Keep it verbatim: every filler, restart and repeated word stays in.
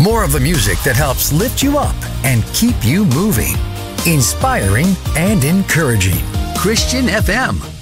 More of the music that helps lift you up and keep you moving. Inspiring and encouraging. Christian F M.